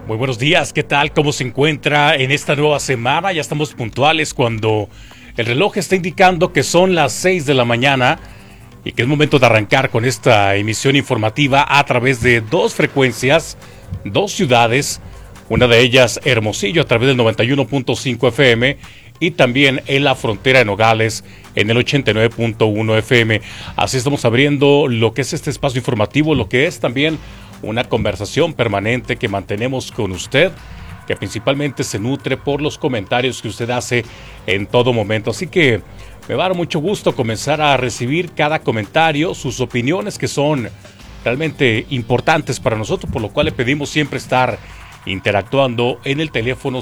Muy buenos días, ¿qué tal? ¿Cómo se encuentra en esta nueva semana? Ya estamos puntuales cuando el reloj está indicando que son las 6 de la mañana y que es momento de arrancar con esta emisión informativa a través de dos frecuencias, dos ciudades, una de ellas Hermosillo a través del 91.5 FM y también en la frontera de Nogales en el 89.1 FM. Así estamos abriendo lo que es este espacio informativo, lo que es también una conversación permanente que mantenemos con usted, que principalmente se nutre por los comentarios que usted hace en todo momento. Así que me va a dar mucho gusto comenzar a recibir cada comentario, sus opiniones que son realmente importantes para nosotros, por lo cual le pedimos siempre estar interactuando en el teléfono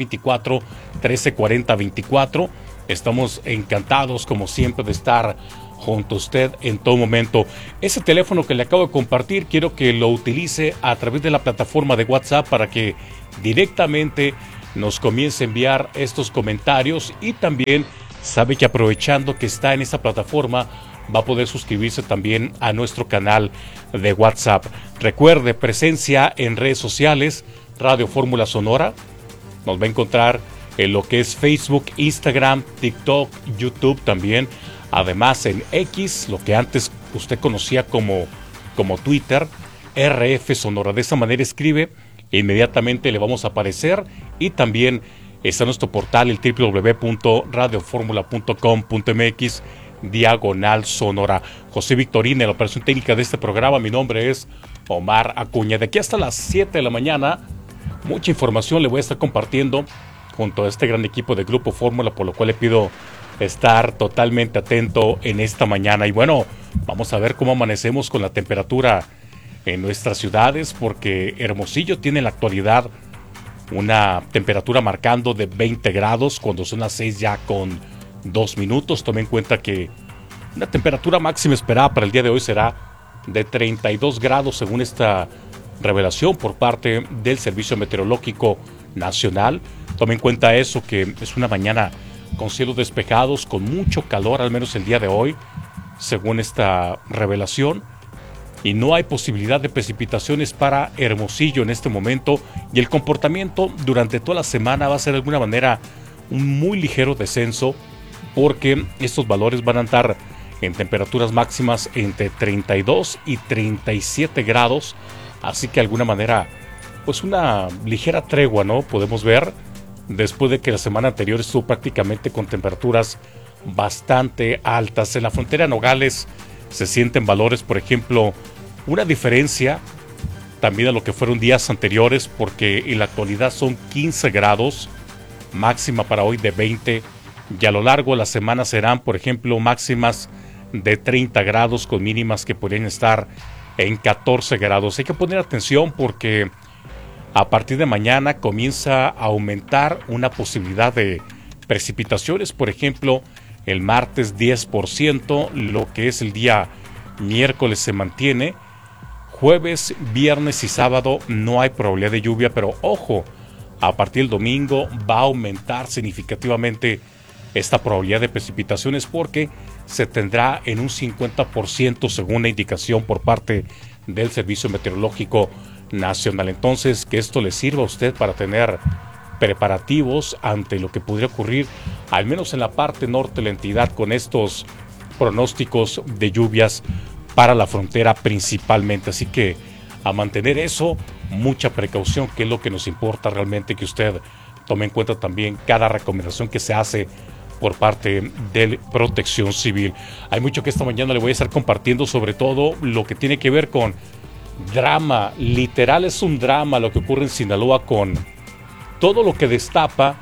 6624-1340-24. Estamos encantados, como siempre, de estar junto a usted en todo momento. Ese teléfono que le acabo de compartir, quiero que lo utilice a través de la plataforma de WhatsApp para que directamente nos comience a enviar estos comentarios, y también sabe que aprovechando que está en esta plataforma va a poder suscribirse también a nuestro canal de WhatsApp. Recuerde, presencia en redes sociales, Radio Fórmula Sonora. Nos va a encontrar en lo que es Facebook, Instagram, TikTok, YouTube también. Además en X, lo que antes usted conocía como Twitter, RF Sonora. De esa manera escribe e inmediatamente le vamos a aparecer. Y también está nuestro portal, el www.radioformula.com.mx/Sonora. José Victorín en la operación técnica de este programa. Mi nombre es Omar Acuña. De aquí hasta las 7 de la mañana, mucha información le voy a estar compartiendo junto a este gran equipo de Grupo Fórmula, por lo cual le pido estar totalmente atento en esta mañana. Y bueno, vamos a ver cómo amanecemos con la temperatura en nuestras ciudades, porque Hermosillo tiene en la actualidad una temperatura marcando de 20 grados, cuando son las 6 ya con 2 minutos. Tome en cuenta que una temperatura máxima esperada para el día de hoy será de 32 grados, según esta revelación por parte del Servicio Meteorológico Nacional. Tome en cuenta eso, que es una mañana con cielos despejados, con mucho calor, al menos el día de hoy, según esta revelación. Y no hay posibilidad de precipitaciones para Hermosillo en este momento. Y el comportamiento durante toda la semana va a ser de alguna manera un muy ligero descenso, porque estos valores van a estar en temperaturas máximas entre 32 y 37 grados. Así que de alguna manera, pues una ligera tregua, ¿no? Podemos ver, después de que la semana anterior estuvo prácticamente con temperaturas bastante altas. En la frontera de Nogales se sienten valores, por ejemplo, una diferencia también a lo que fueron días anteriores, porque en la actualidad son 15 grados, máxima para hoy de 20, y a lo largo de la semana serán, por ejemplo, máximas de 30 grados con mínimas que podrían estar en 14 grados. Hay que poner atención porque a partir de mañana comienza a aumentar una posibilidad de precipitaciones. Por ejemplo, el martes 10%, lo que es el día miércoles se mantiene. Jueves, viernes y sábado no hay probabilidad de lluvia, pero ojo, a partir del domingo va a aumentar significativamente esta probabilidad de precipitaciones, porque se tendrá en un 50% según la indicación por parte del Servicio Meteorológico Nacional. Entonces, que esto le sirva a usted para tener preparativos ante lo que podría ocurrir, al menos en la parte norte de la entidad, con estos pronósticos de lluvias para la frontera principalmente. Así que a mantener eso, mucha precaución, que es lo que nos importa realmente, que usted tome en cuenta también cada recomendación que se hace por parte de Protección Civil. Hay mucho que esta mañana le voy a estar compartiendo, sobre todo lo que tiene que ver con drama. Literal es un drama lo que ocurre en Sinaloa, con todo lo que destapa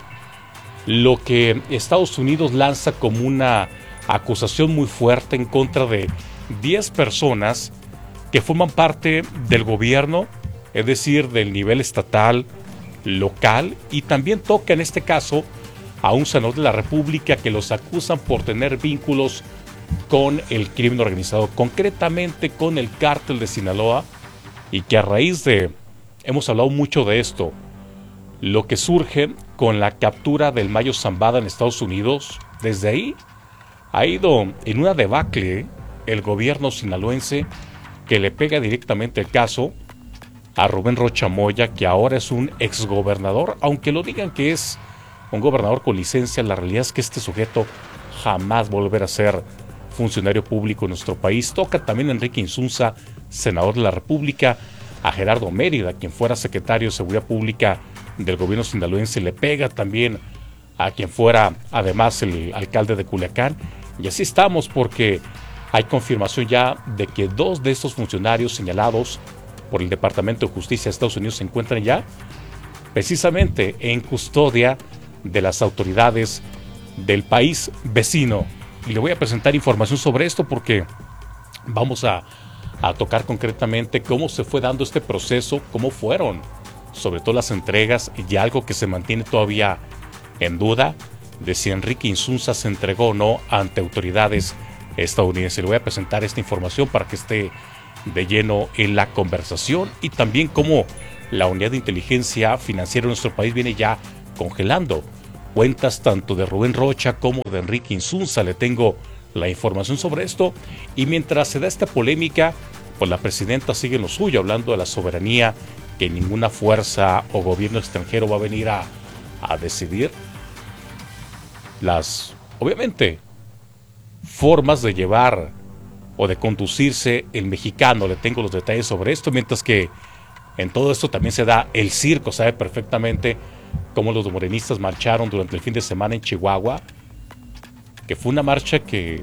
lo que Estados Unidos lanza como una acusación muy fuerte en contra de 10 personas que forman parte del gobierno, es decir, del nivel estatal, local, y también toca en este caso a un senador de la República, que los acusan por tener vínculos con el crimen organizado, concretamente con el cártel de Sinaloa, y que a raíz de, hemos hablado mucho de esto, lo que surge con la captura del Mayo Zambada en Estados Unidos, desde ahí ha ido en una debacle el gobierno sinaloense, que le pega directamente el caso a Rubén Rocha Moya, que ahora es un exgobernador, aunque lo digan que es un gobernador con licencia, la realidad es que este sujeto jamás volverá a ser funcionario público en nuestro país. Toca también a Enrique Insunza, senador de la República, a Gerardo Mérida, quien fuera secretario de Seguridad Pública del gobierno sinaloense, le pega también a quien fuera además el alcalde de Culiacán, y así estamos porque hay confirmación ya de que 2 de estos funcionarios señalados por el Departamento de Justicia de Estados Unidos se encuentran ya precisamente en custodia de las autoridades del país vecino. Y le voy a presentar información sobre esto porque vamos a tocar concretamente cómo se fue dando este proceso, cómo fueron, sobre todo las entregas, y algo que se mantiene todavía en duda de si Enrique Insunza se entregó o no ante autoridades estadounidenses. Le voy a presentar esta información para que esté de lleno en la conversación, y también cómo la unidad de inteligencia financiera de nuestro país viene ya congelando cuentas tanto de Rubén Rocha como de Enrique Insunza. Le tengo la información sobre esto, y mientras se da esta polémica, pues la presidenta sigue en lo suyo, hablando de la soberanía, que ninguna fuerza o gobierno extranjero va a venir a decidir las, obviamente, formas de llevar o de conducirse el mexicano. Le tengo los detalles sobre esto, mientras que en todo esto también se da el circo. Sabe perfectamente cómo los morenistas marcharon durante el fin de semana en Chihuahua, que fue una marcha que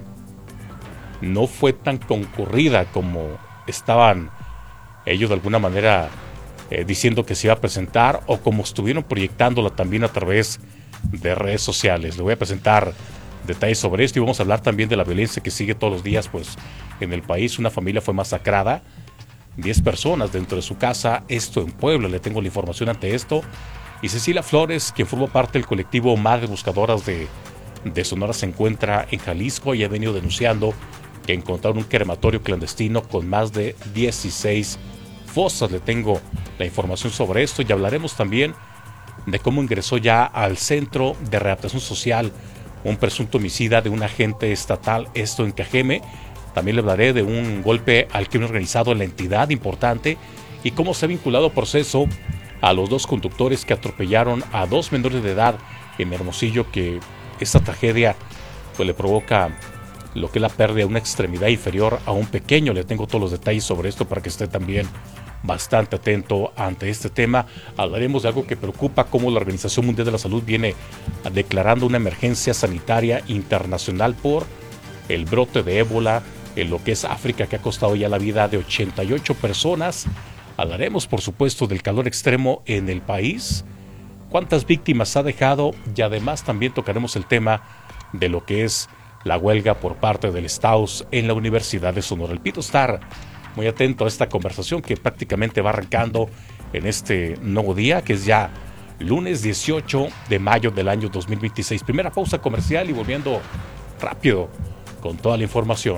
no fue tan concurrida como estaban ellos de alguna manera diciendo que se iba a presentar, o como estuvieron proyectándola también a través de redes sociales. Le voy a presentar detalles sobre esto, y vamos a hablar también de la violencia que sigue todos los días pues en el país. Una familia fue masacrada, 10 personas dentro de su casa, esto en Puebla. Le tengo la información ante esto. Y Cecilia Flores, quien forma parte del colectivo Madres Buscadoras de Sonora, se encuentra en Jalisco y ha venido denunciando que encontraron un crematorio clandestino con más de 16 fosas. Le tengo la información sobre esto, y hablaremos también de cómo ingresó ya al Centro de Readaptación Social un presunto homicida de un agente estatal, esto en Cajeme. También le hablaré de un golpe al crimen organizado en la entidad importante, y cómo se ha vinculado proceso a los 2 conductores que atropellaron a 2 menores de edad en Hermosillo, que esta tragedia pues le provoca lo que es la pérdida de una extremidad inferior a un pequeño. Le tengo todos los detalles sobre esto para que esté también bastante atento ante este tema. Hablaremos de algo que preocupa, cómo la Organización Mundial de la Salud viene declarando una emergencia sanitaria internacional por el brote de ébola en lo que es África, que ha costado ya la vida de 88 personas. Hablaremos, por supuesto, del calor extremo en el país, cuántas víctimas ha dejado, y además también tocaremos el tema de lo que es la huelga por parte del STAUS en la Universidad de Sonora. El pido estar muy atento a esta conversación que prácticamente va arrancando en este nuevo día, que es ya lunes 18 de mayo del año 2026. Primera pausa comercial y volviendo rápido con toda la información.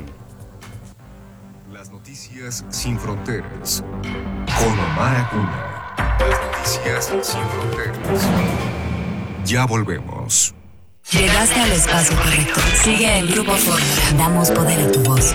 Las noticias sin fronteras, con Omar Acuña. Las noticias sin fronteras. Ya volvemos. Llegaste al espacio correcto. Sigue el Grupo Fórmula. Damos poder a tu voz.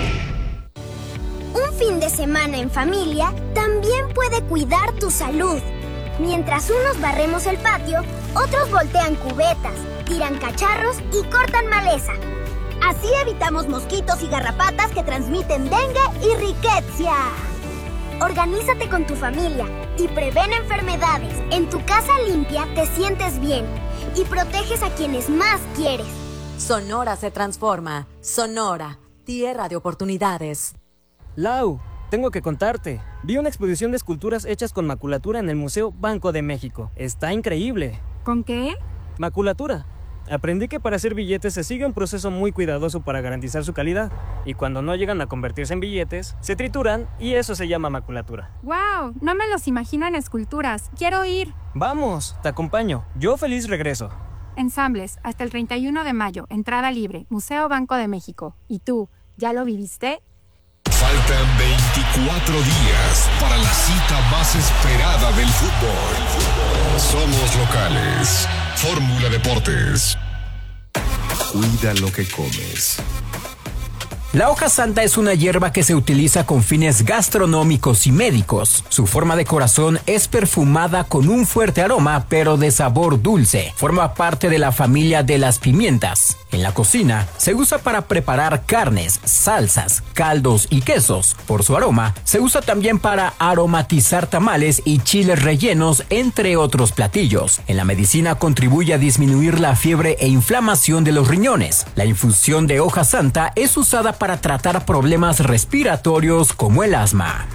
Un fin de semana en familia también puede cuidar tu salud. Mientras unos barremos el patio, otros voltean cubetas, tiran cacharros y cortan maleza. Así evitamos mosquitos y garrapatas que transmiten dengue y riqueza. Organízate con tu familia y prevén enfermedades. En tu casa limpia te sientes bien y proteges a quienes más quieres. Sonora se transforma. Sonora, tierra de oportunidades. Lau, tengo que contarte. Vi una exposición de esculturas hechas con maculatura en el Museo Banco de México. Está increíble. ¿Con qué? Maculatura. Aprendí que para hacer billetes se sigue un proceso muy cuidadoso para garantizar su calidad. Y cuando no llegan a convertirse en billetes, se trituran y eso se llama maculatura. ¡Wow! No me los imagino en esculturas. ¡Quiero ir! Vamos, te acompaño. Yo feliz regreso. Ensambles, hasta el 31 de mayo. Entrada libre. Museo Banco de México. ¿Y tú, ya lo viviste? Faltan 24 días para la cita más esperada del fútbol. Somos locales. Fórmula Deportes. Cuida lo que comes. La hoja santa es una hierba que se utiliza con fines gastronómicos y médicos. Su forma de corazón es perfumada con un fuerte aroma, pero de sabor dulce. Forma parte de la familia de las pimientas. En la cocina, se usa para preparar carnes, salsas, caldos y quesos. Por su aroma, se usa también para aromatizar tamales y chiles rellenos, entre otros platillos. En la medicina contribuye a disminuir la fiebre e inflamación de los riñones. La infusión de hoja santa es usada para tratar problemas respiratorios como el asma.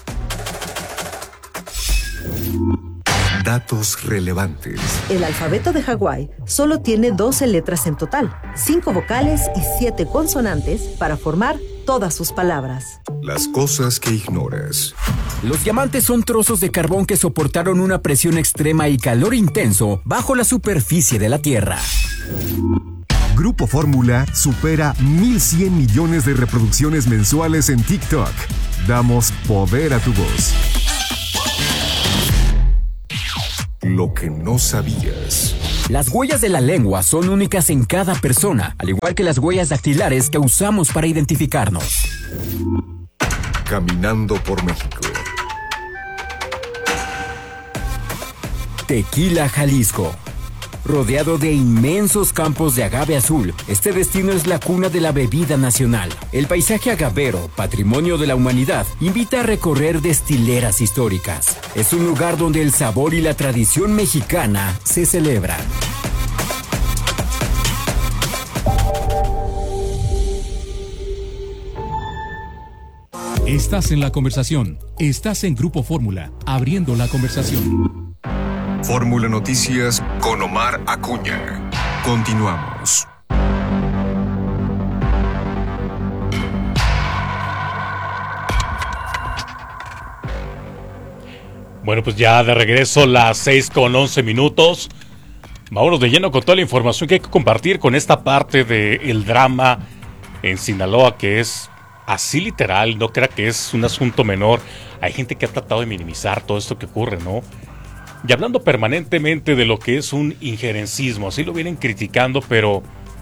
Datos relevantes. El alfabeto de Hawái solo tiene 12 letras en total, 5 vocales y 7 consonantes para formar todas sus palabras. Las cosas que ignoras. Los diamantes son trozos de carbón que soportaron una presión extrema y calor intenso bajo la superficie de la Tierra. Grupo Fórmula supera 1.100 millones de reproducciones mensuales en TikTok. Damos poder a tu voz. Lo que no sabías. Las huellas de la lengua son únicas en cada persona, al igual que las huellas dactilares que usamos para identificarnos. Caminando por México. Tequila, Jalisco. Rodeado de inmensos campos de agave azul, este destino es la cuna de la bebida nacional. El paisaje agavero, patrimonio de la humanidad, invita a recorrer destileras históricas. Es un lugar donde el sabor y la tradición mexicana se celebran. Estás en la conversación. Estás en Grupo Fórmula, abriendo la conversación. Fórmula Noticias con Omar Acuña. Continuamos. Bueno, pues ya de regreso, las 6:11. Vámonos de lleno con toda la información que hay que compartir con esta parte del drama en Sinaloa, que es así literal. No crea que es un asunto menor. Hay gente que ha tratado de minimizar todo esto que ocurre, ¿no? Y hablando permanentemente de lo que es un injerencismo, así lo vienen criticando, pero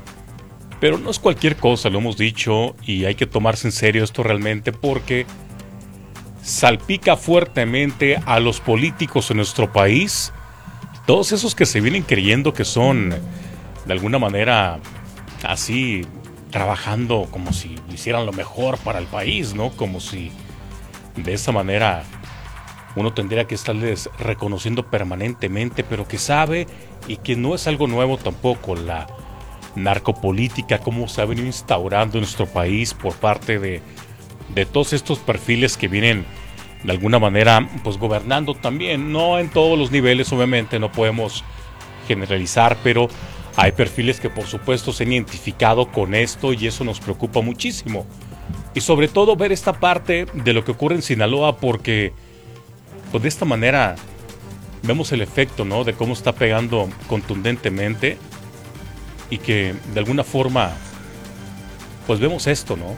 no es cualquier cosa, lo hemos dicho, y hay que tomarse en serio esto realmente porque salpica fuertemente a los políticos en nuestro país, todos esos que se vienen creyendo que son, de alguna manera, así, trabajando como si hicieran lo mejor para el país, ¿no? Como si de esa manera uno tendría que estarles reconociendo permanentemente, pero que sabe y que no es algo nuevo tampoco, la narcopolítica, cómo se ha venido instaurando en nuestro país por parte de todos estos perfiles que vienen de alguna manera pues gobernando también, no en todos los niveles, obviamente no podemos generalizar, pero hay perfiles que por supuesto se han identificado con esto y eso nos preocupa muchísimo. Y sobre todo ver esta parte de lo que ocurre en Sinaloa porque pues de esta manera vemos el efecto, ¿no? De cómo está pegando contundentemente y que de alguna forma pues vemos esto, ¿no?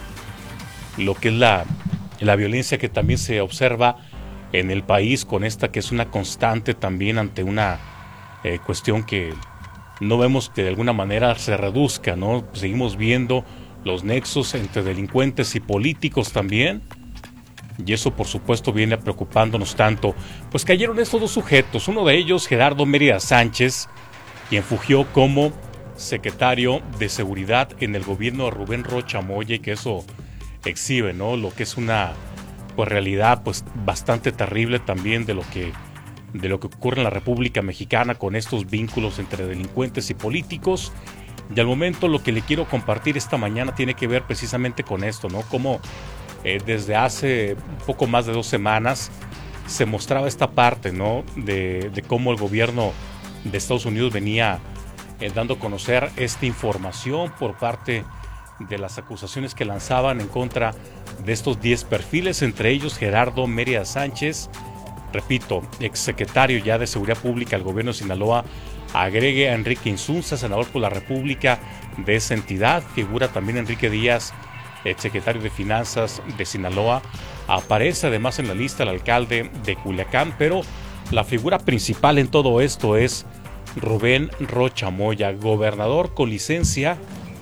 Lo que es la violencia que también se observa en el país con esta que es una constante también ante una cuestión que no vemos que de alguna manera se reduzca, ¿no? Seguimos viendo los nexos entre delincuentes y políticos también. Y eso por supuesto viene preocupándonos tanto. Pues cayeron estos dos sujetos, uno de ellos Gerardo Mérida Sánchez, quien fungió como secretario de seguridad en el gobierno de Rubén Rocha Moya, y que eso exhibe, ¿no? Lo que es una pues realidad pues bastante terrible también de lo que ocurre en la República Mexicana con estos vínculos entre delincuentes y políticos. Y al momento lo que le quiero compartir esta mañana tiene que ver precisamente con esto, ¿no? Cómo desde hace un poco más de 2 semanas se mostraba esta parte, ¿no? De cómo el gobierno de Estados Unidos venía dando a conocer esta información por parte de las acusaciones que lanzaban en contra de estos 10 perfiles, entre ellos Gerardo Mérida Sánchez, repito, exsecretario ya de Seguridad Pública del gobierno de Sinaloa. Agregue a Enrique Insunza, senador por la República de esa entidad. Figura también Enrique Díaz, exsecretario de Finanzas de Sinaloa. Aparece además en la lista el alcalde de Culiacán, pero la figura principal en todo esto es Rubén Rocha Moya, gobernador con licencia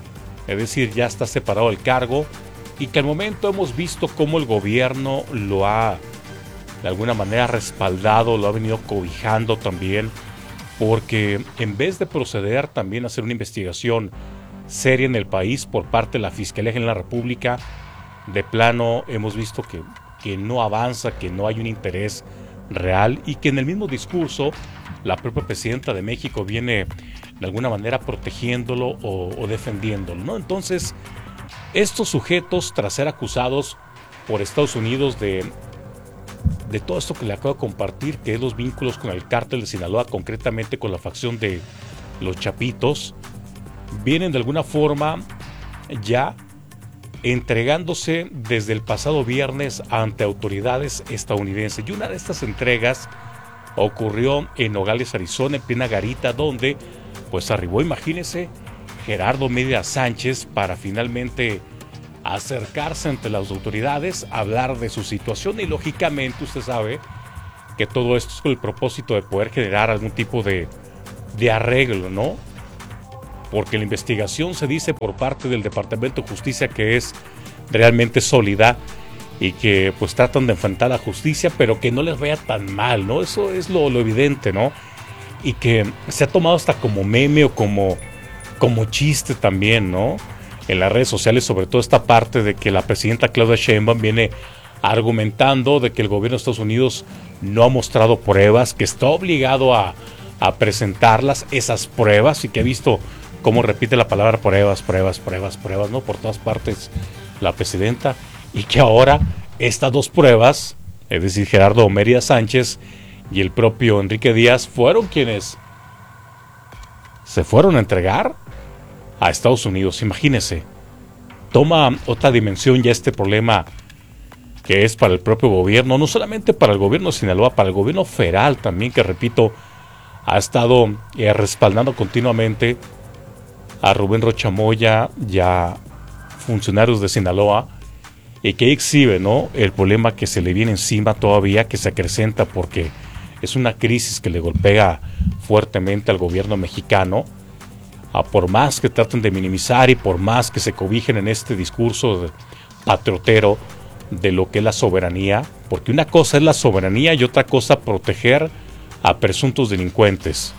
es decir, ya está separado del cargo, y que al momento hemos visto cómo el gobierno lo ha de alguna manera respaldado, lo ha venido cobijando también, porque en vez de proceder también a hacer una investigación seria en el país por parte de la Fiscalía General de la República, de plano hemos visto que no avanza, que no hay un interés real, y que en el mismo discurso la propia presidenta de México viene de alguna manera protegiéndolo o defendiéndolo, ¿no? Entonces, estos sujetos, tras ser acusados por Estados Unidos de todo esto que le acabo de compartir, que es los vínculos con el cártel de Sinaloa, concretamente con la facción de los Chapitos, vienen de alguna forma ya entregándose desde el pasado viernes ante autoridades estadounidenses. Y una de estas entregas ocurrió en Nogales, Arizona, en plena garita, donde pues arribó, imagínense, Gerardo Mérida Sánchez para finalmente acercarse ante las autoridades, hablar de su situación, y lógicamente usted sabe que todo esto es con el propósito de poder generar algún tipo de arreglo, ¿no? Porque la investigación, se dice por parte del Departamento de Justicia, que es realmente sólida y que pues tratan de enfrentar la justicia, pero que no les vaya tan mal, ¿no? Eso es lo evidente, ¿no? Y que se ha tomado hasta como meme o como chiste también, ¿no? En las redes sociales, sobre todo esta parte de que la presidenta Claudia Sheinbaum viene argumentando de que el gobierno de Estados Unidos no ha mostrado pruebas, que está obligado a presentarlas, esas pruebas, y que ha visto cómo repite la palabra pruebas, ¿no? Por todas partes la presidenta, y que ahora estas dos pruebas, es decir, Gerardo Mérida Sánchez y el propio Enrique Díaz, fueron quienes se fueron a entregar a Estados Unidos. Imagínense, toma otra dimensión ya este problema, que es para el propio gobierno, no solamente para el gobierno de Sinaloa, para el gobierno federal también, que repito, ha estado respaldando continuamente a Rubén Rocha Moya y a funcionarios de Sinaloa, y que exhibe, ¿no?, el problema que se le viene encima todavía, que se acrecenta porque es una crisis que le golpea fuertemente al gobierno mexicano. Por más que traten de minimizar y por más que se cobijen en este discurso patriotero de lo que es la soberanía, porque una cosa es la soberanía y otra cosa proteger a presuntos delincuentes.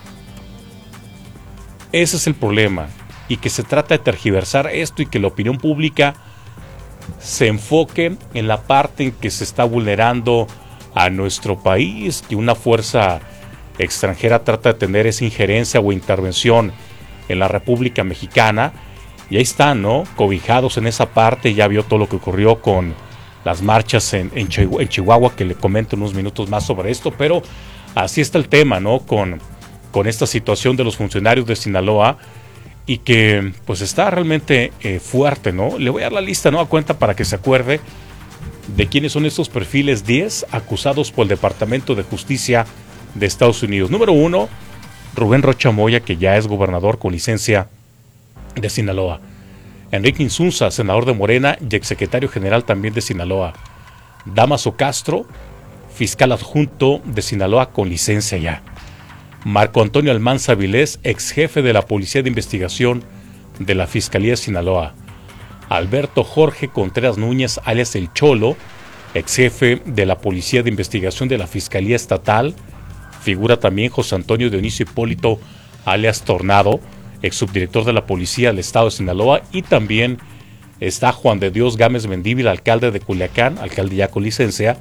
Ese es el problema, y que se trata de tergiversar esto y que la opinión pública se enfoque en la parte en que se está vulnerando a nuestro país, que una fuerza extranjera trata de tener esa injerencia o intervención en la República Mexicana, y ahí están, ¿no?, cobijados en esa parte. Ya vio todo lo que ocurrió con las marchas en Chihuahua, que le comento unos minutos más sobre esto, pero así está el tema, ¿no?, con esta situación de los funcionarios de Sinaloa, y que pues está realmente fuerte, ¿no? Le voy a dar la lista, ¿no?, a cuenta para que se acuerde de quiénes son estos perfiles 10 acusados por el Departamento de Justicia de Estados Unidos. Número 1, Rubén Rocha Moya, que ya es gobernador con licencia de Sinaloa. Enrique Insunza, senador de Morena y exsecretario general también de Sinaloa. Damaso Castro, fiscal adjunto de Sinaloa con licencia ya. Marco Antonio Almanza Vilés, ex jefe de la Policía de Investigación de la Fiscalía de Sinaloa. Alberto Jorge Contreras Núñez, alias El Cholo, ex jefe de la Policía de Investigación de la Fiscalía Estatal. Figura también José Antonio Dionisio Hipólito, alias Tornado, ex subdirector de la Policía del Estado de Sinaloa. Y también está Juan de Dios Gámez Mendívil, alcalde de Culiacán, alcalde ya con licencia.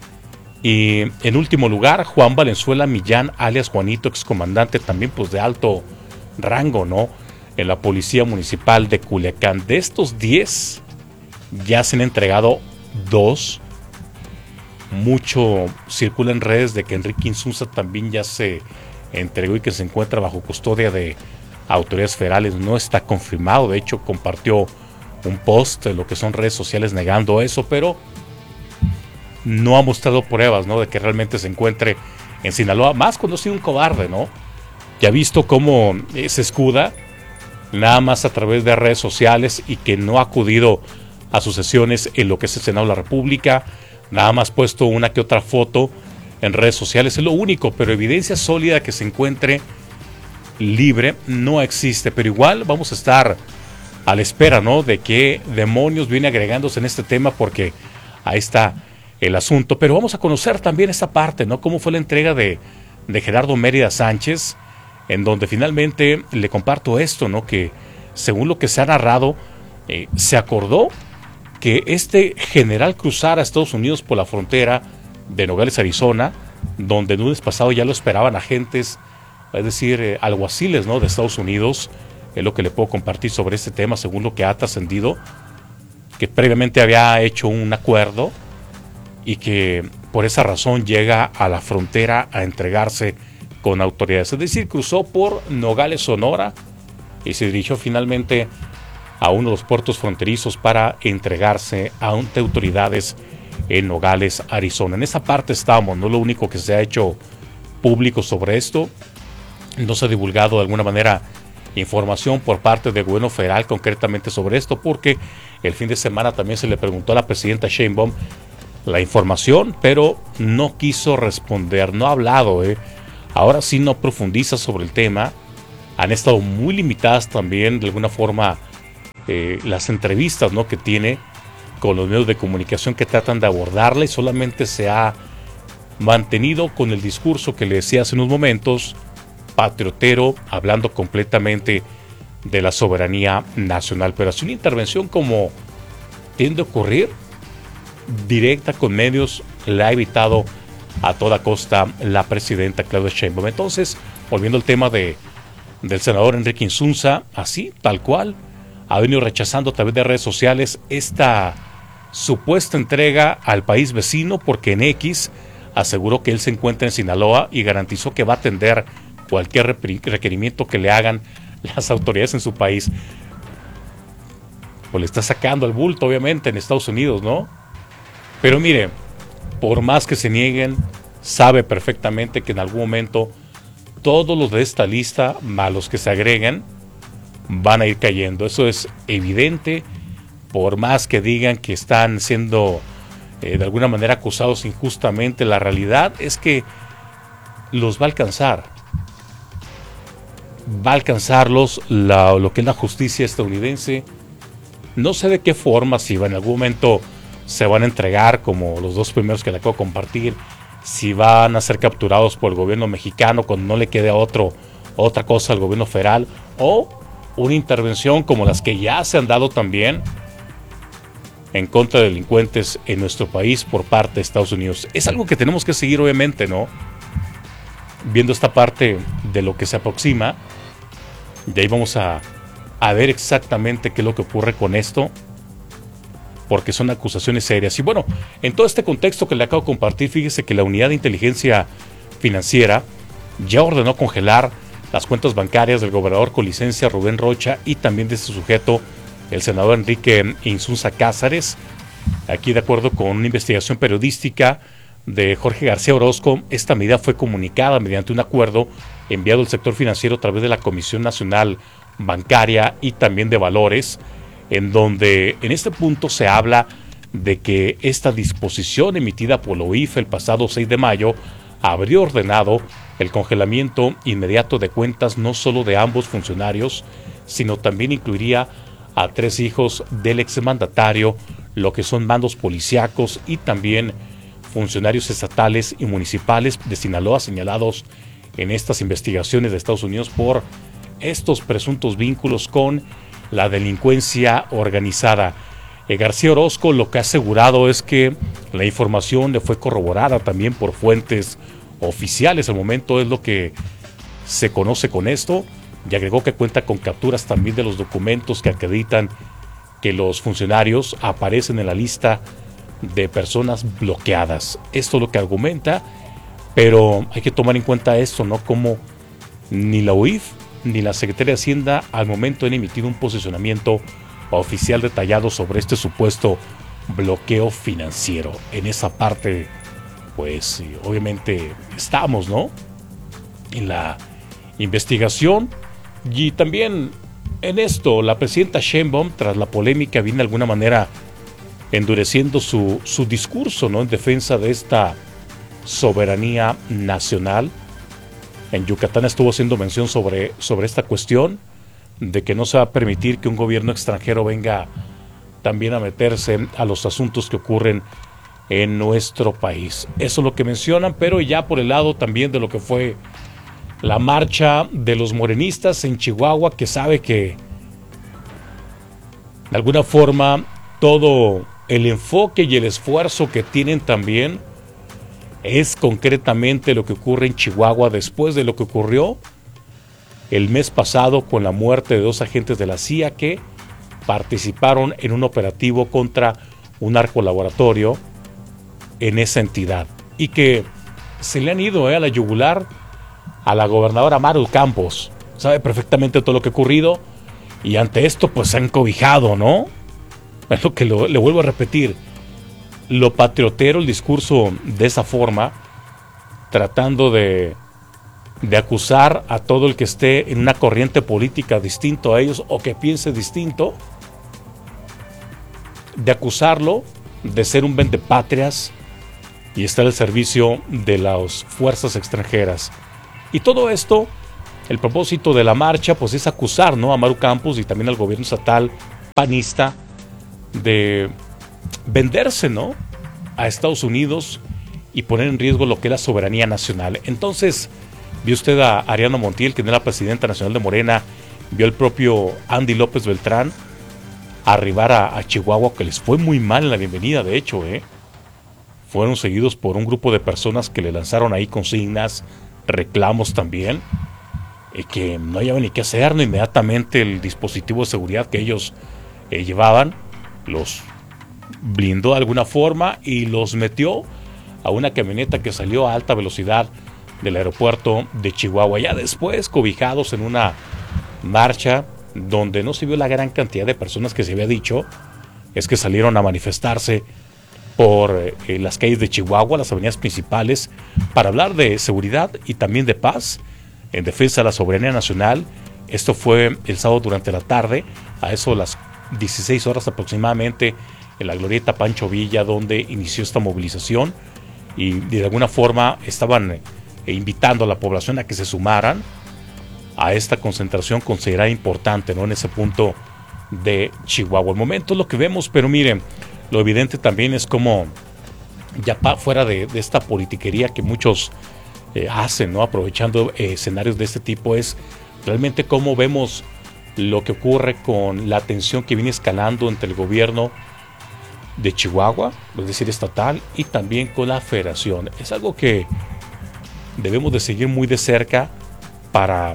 Y en último lugar, Juan Valenzuela Millán, alias Juanito, excomandante también pues de alto rango, ¿no?, en la Policía Municipal de Culiacán. De estos 10, ya se han entregado 2. Mucho circula en redes de que Enrique Insunza también ya se entregó y que se encuentra bajo custodia de autoridades federales. No está confirmado, de hecho compartió un post en lo que son redes sociales negando eso, pero no ha mostrado pruebas, ¿no?, de que realmente se encuentre en Sinaloa, más cuando ha sido un cobarde, ¿no?, que ha visto cómo se escuda nada más a través de redes sociales y que no ha acudido a sus sesiones en lo que es el Senado de la República, nada más puesto una que otra foto en redes sociales, es lo único, pero evidencia sólida que se encuentre libre no existe. Pero igual vamos a estar a la espera, ¿no?, de qué demonios viene agregándose en este tema, porque ahí está el asunto. Pero vamos a conocer también esta parte, ¿no?, cómo fue la entrega de Gerardo Mérida Sánchez, en donde finalmente le comparto esto, ¿no?, que según lo que se ha narrado, se acordó que este general cruzara a Estados Unidos por la frontera de Nogales, Arizona, donde el lunes pasado ya lo esperaban agentes, es decir, alguaciles, ¿no?, de Estados Unidos. Es lo que le puedo compartir sobre este tema, según lo que ha trascendido, que previamente había hecho un acuerdo y que por esa razón llega a la frontera a entregarse con autoridades. Es decir, cruzó por Nogales, Sonora, y se dirigió finalmente a uno de los puertos fronterizos para entregarse ante autoridades en Nogales, Arizona. En esa parte estamos, no lo único que se ha hecho público sobre esto. No se ha divulgado de alguna manera información por parte del gobierno federal concretamente sobre esto, porque el fin de semana también se le preguntó a la presidenta Sheinbaum la información, pero no quiso responder, no ha hablado, ahora sí no profundiza sobre el tema. Han estado muy limitadas también de alguna forma las entrevistas, ¿no?, que tiene con los medios de comunicación que tratan de abordarla, y solamente se ha mantenido con el discurso que le decía hace unos momentos, patriotero, hablando completamente de la soberanía nacional. Pero así una intervención como tiende a ocurrir, directa con medios, la ha evitado a toda costa la presidenta Claudia Sheinbaum. Entonces, volviendo al tema del senador Enrique Insunza, así, tal cual, ha venido rechazando a través de redes sociales esta supuesta entrega al país vecino, porque en X aseguró que él se encuentra en Sinaloa y garantizó que va a atender cualquier requerimiento que le hagan las autoridades en su país. Pues le está sacando el bulto, obviamente, en Estados Unidos, ¿no? Pero mire, por más que se nieguen, sabe perfectamente que en algún momento todos los de esta lista, más los que se agreguen, van a ir cayendo. Eso es evidente. Por más que digan que están siendo de alguna manera acusados injustamente, la realidad es que los va a alcanzar. Va a alcanzarlos lo que es la justicia estadounidense. No sé de qué forma, si en algún momento se van a entregar, como los dos primeros que le acabo de compartir, si van a ser capturados por el gobierno mexicano cuando no le quede otra cosa al gobierno federal, o una intervención como las que ya se han dado también en contra de delincuentes en nuestro país por parte de Estados Unidos. Es algo que tenemos que seguir, obviamente, ¿no?, viendo esta parte de lo que se aproxima. De ahí vamos a ver exactamente qué es lo que ocurre con esto, porque son acusaciones serias. Y bueno, en todo este contexto que le acabo de compartir, fíjese que la Unidad de Inteligencia Financiera ya ordenó congelar las cuentas bancarias del gobernador con licencia Rubén Rocha y también de este sujeto, el senador Enrique Insunza Cázares. Aquí, de acuerdo con una investigación periodística de Jorge García Orozco, esta medida fue comunicada mediante un acuerdo enviado al sector financiero a través de la Comisión Nacional Bancaria y también de Valores, en donde en este punto se habla de que esta disposición emitida por la UIF el pasado 6 de mayo habría ordenado el congelamiento inmediato de cuentas no solo de ambos funcionarios, sino también incluiría a 3 hijos del exmandatario, lo que son mandos policíacos y también funcionarios estatales y municipales de Sinaloa señalados en estas investigaciones de Estados Unidos por estos presuntos vínculos con la delincuencia organizada. García Orozco lo que ha asegurado es que la información le fue corroborada también por fuentes oficiales. Al momento es lo que se conoce con esto, y agregó que cuenta con capturas también de los documentos que acreditan que los funcionarios aparecen en la lista de personas bloqueadas. Esto es lo que argumenta, pero hay que tomar en cuenta esto, ¿no? Como ni la UIF ni la Secretaría de Hacienda al momento han emitido un posicionamiento oficial detallado sobre este supuesto bloqueo financiero. En esa parte, pues obviamente estamos, ¿no?, en la investigación. Y también en esto, la presidenta Sheinbaum, tras la polémica, viene de alguna manera endureciendo su discurso, ¿no?, en defensa de esta soberanía nacional. En Yucatán estuvo haciendo mención sobre esta cuestión, de que no se va a permitir que un gobierno extranjero venga también a meterse a los asuntos que ocurren en nuestro país. Eso es lo que mencionan, pero ya por el lado también de lo que fue la marcha de los morenistas en Chihuahua, que sabe que de alguna forma todo el enfoque y el esfuerzo que tienen también es concretamente lo que ocurre en Chihuahua después de lo que ocurrió el mes pasado con la muerte de 2 agentes de la CIA que participaron en un operativo contra un narcolaboratorio en esa entidad y que se le han ido a la yugular a la gobernadora Maru Campos. Sabe perfectamente todo lo que ha ocurrido y ante esto pues se han cobijado, ¿no? Es lo que le vuelvo a repetir, lo patriotero, el discurso de esa forma, tratando de acusar a todo el que esté en una corriente política distinto a ellos o que piense distinto, de acusarlo de ser un vendepatrias y estar al servicio de las fuerzas extranjeras. Y todo esto, el propósito de la marcha, pues es acusar, ¿no?, a Maru Campos y también al gobierno estatal panista de venderse, ¿no?, a Estados Unidos y poner en riesgo lo que es la soberanía nacional. Entonces, vio usted a Ariana Montiel, que es la presidenta nacional de Morena, vio al propio Andy López Beltrán arribar a Chihuahua, que les fue muy mal en la bienvenida, de hecho, fueron seguidos por un grupo de personas que le lanzaron ahí consignas, reclamos también, que no hallaban ni qué hacer, ¿no? Inmediatamente el dispositivo de seguridad que ellos llevaban los blindó de alguna forma y los metió a una camioneta que salió a alta velocidad del aeropuerto de Chihuahua. Ya después, cobijados en una marcha donde no se vio la gran cantidad de personas que se había dicho, es que salieron a manifestarse por las calles de Chihuahua, las avenidas principales, para hablar de seguridad y también de paz en defensa de la soberanía nacional. Esto fue el sábado durante la tarde, a eso de las 16 horas aproximadamente, en la glorieta Pancho Villa, donde inició esta movilización y de alguna forma estaban invitando a la población a que se sumaran a esta concentración considerada importante, ¿no?, en ese punto de Chihuahua. El momento es lo que vemos, pero miren, lo evidente también es como ya fuera de esta politiquería que muchos hacen, ¿no?, aprovechando escenarios de este tipo, es realmente cómo vemos lo que ocurre con la tensión que viene escalando entre el gobierno de Chihuahua, es decir, estatal, y también con la federación. Es algo que debemos de seguir muy de cerca para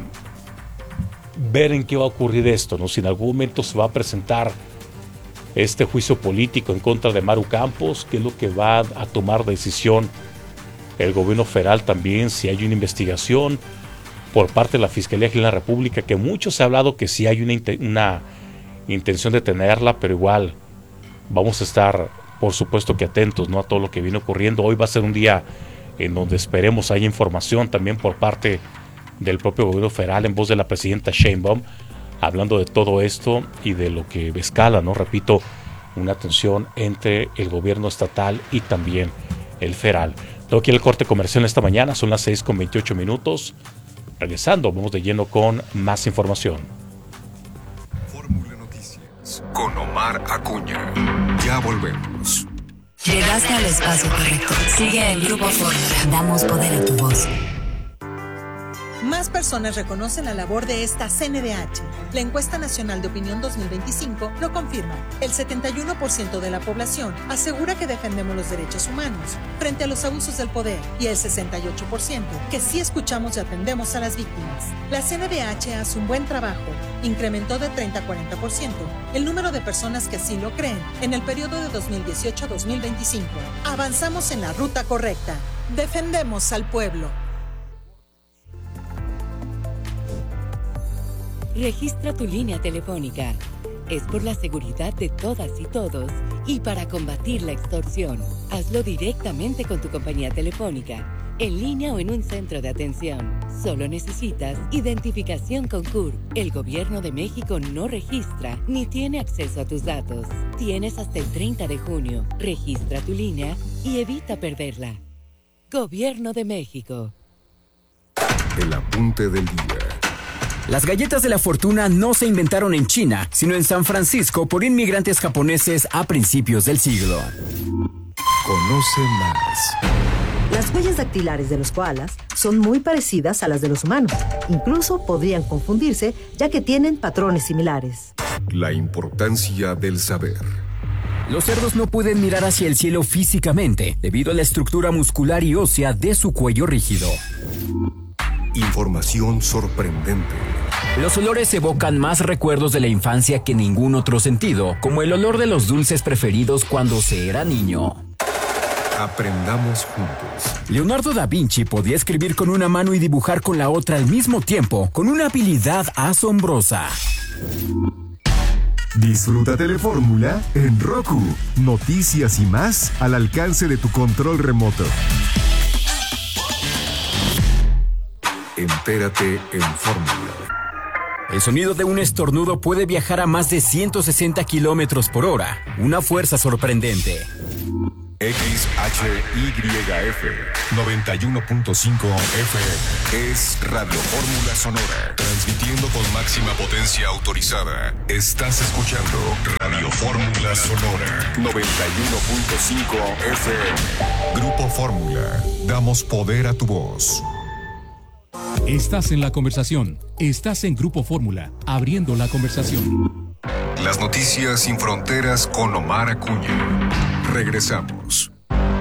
ver en qué va a ocurrir esto, ¿no? Si en algún momento se va a presentar este juicio político en contra de Maru Campos, qué es lo que va a tomar decisión el gobierno federal también, si hay una investigación por parte de la Fiscalía General de la República, que mucho se ha hablado que sí hay una intención de tenerla, pero igual vamos a estar, por supuesto que atentos, ¿no?, a todo lo que viene ocurriendo. Hoy va a ser un día en donde esperemos haya información también por parte del propio gobierno federal en voz de la presidenta Sheinbaum, hablando de todo esto y de lo que escala, ¿no?, repito, una tensión entre el gobierno estatal y también el federal. Tengo aquí el corte comercial esta mañana, son las 6:28. Regresando, vamos de lleno con más información. Fórmula Noticias con Omar Acuña. Ya volvemos. Llegaste al espacio correcto. Sigue el Grupo Fórmula. Damos poder a tu voz. Más personas reconocen la labor de esta CNDH. La encuesta nacional de opinión 2025 lo confirma. El 71% de la población asegura que defendemos los derechos humanos frente a los abusos del poder y el 68% que sí escuchamos y atendemos a las víctimas. La CNDH hace un buen trabajo. Incrementó de 30 a 40% el número de personas que sí lo creen en el periodo de 2018 a 2025. Avanzamos en la ruta correcta. Defendemos al pueblo. Registra tu línea telefónica. Es por la seguridad de todas y todos y para combatir la extorsión. Hazlo directamente con tu compañía telefónica, en línea o en un centro de atención. Solo necesitas identificación con CURP. El Gobierno de México no registra ni tiene acceso a tus datos. Tienes hasta el 30 de junio. Registra tu línea y evita perderla. Gobierno de México. El apunte del día. Las galletas de la fortuna no se inventaron en China, sino en San Francisco por inmigrantes japoneses a principios del siglo. Conoce más. Las huellas dactilares de los koalas son muy parecidas a las de los humanos. Incluso podrían confundirse, ya que tienen patrones similares. La importancia del saber. Los cerdos no pueden mirar hacia el cielo físicamente, debido a la estructura muscular y ósea de su cuello rígido. Información sorprendente. Los olores evocan más recuerdos de la infancia que ningún otro sentido, como el olor de los dulces preferidos cuando se era niño. Aprendamos juntos. Leonardo da Vinci podía escribir con una mano y dibujar con la otra al mismo tiempo, con una habilidad asombrosa. Disfruta Telefórmula en Roku. Noticias y más al alcance de tu control remoto. Entérate en Fórmula. El sonido de un estornudo puede viajar a más de 160 kilómetros por hora. Una fuerza sorprendente. XHYF 91.5 FM es Radio Fórmula Sonora, transmitiendo con máxima potencia autorizada. Estás escuchando Radio Fórmula Sonora 91.5 FM. Grupo Fórmula, damos poder a tu voz. Estás en la conversación. Estás en Grupo Fórmula, abriendo la conversación. Las noticias sin fronteras con Omar Acuña. Regresamos.